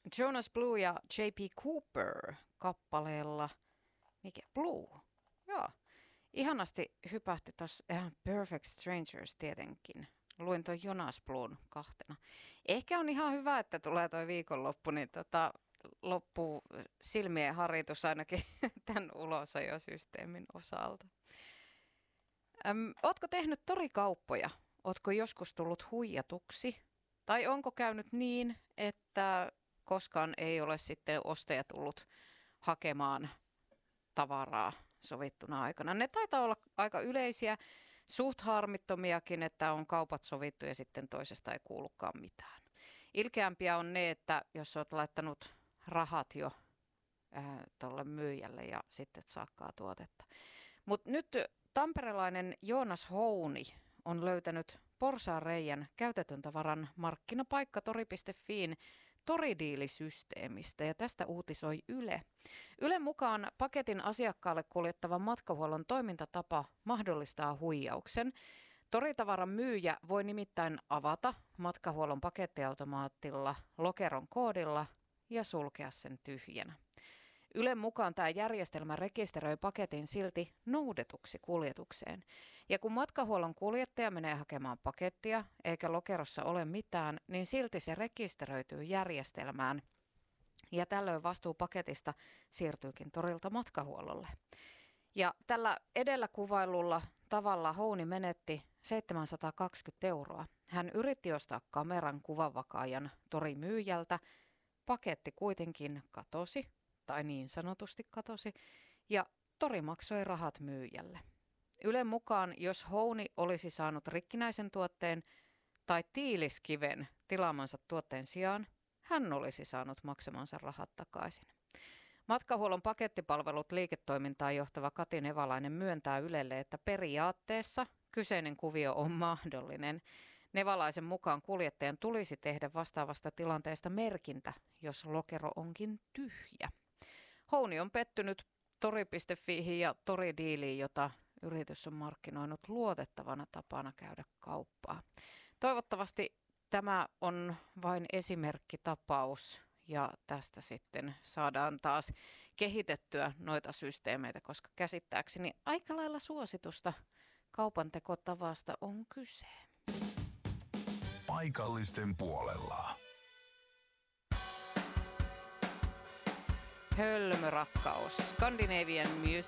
Jonas Blue ja J.P. Cooper kappaleella, mikä Blue, joo. Ihanasti hypähti tuossa Perfect Strangers tietenkin. Luin tuon Jonas Bluun kahtena. Ehkä on ihan hyvä, että tulee toi viikonloppu, niin loppuu silmien harritus ainakin tämän ulosajosysteemin osalta. Ootko tehnyt torikauppoja? Ootko joskus tullut huijatuksi? Tai onko käynyt niin, että koskaan ei ole sitten ostaja tullut hakemaan tavaraa sovittuna aikana? Ne taitaa olla aika yleisiä, suht harmittomiakin, että on kaupat sovittu ja sitten toisesta ei kuulukaan mitään. Ilkeämpiä on ne, että jos olet laittanut rahat jo tuolle myyjälle ja sitten et saakaan tuotetta. Mutta nyt tamperelainen Joonas Houni on löytänyt porsaanreiän käytetyn tavaran markkinapaikka tori.fiin toridiilisysteemistä ja tästä uutisoi Yle. Ylen mukaan paketin asiakkaalle kuljettava matkahuollon toimintatapa mahdollistaa huijauksen. Toritavaran myyjä voi nimittäin avata matkahuollon pakettiautomaattilla lokeron koodilla ja sulkea sen tyhjänä. Ylen mukaan tämä järjestelmä rekisteröi paketin silti noudetuksi kuljetukseen. Ja kun matkahuollon kuljettaja menee hakemaan pakettia eikä lokerossa ole mitään, niin silti se rekisteröityy järjestelmään. Ja tällöin vastuu paketista siirtyykin torilta matkahuollolle. Ja tällä edellä kuvailulla tavalla Houni menetti 720 €. Hän yritti ostaa kameran kuvanvakaajan torimyyjältä. Paketti kuitenkin katosi, tai niin sanotusti katosi, ja tori maksoi rahat myyjälle. Ylen mukaan, jos Houni olisi saanut rikkinäisen tuotteen tai tiiliskiven tilaamansa tuotteen sijaan, hän olisi saanut maksamansa rahat takaisin. Matkahuollon pakettipalvelut liiketoimintaan johtava Kati Nevalainen myöntää Ylelle, että periaatteessa kyseinen kuvio on mahdollinen. Nevalaisen mukaan kuljettajan tulisi tehdä vastaavasta tilanteesta merkintä, jos lokero onkin tyhjä. Houni on pettynyt tori.fiihin ja toridiiliin, jota yritys on markkinoinut luotettavana tapana käydä kauppaa. Toivottavasti tämä on vain esimerkkitapaus ja tästä sitten saadaan taas kehitettyä noita systeemeitä, koska käsittääkseni aika lailla suositusta kaupantekotavasta on kyse. Paikallisten puolella. Hölmörakkaus. Scandinavian Music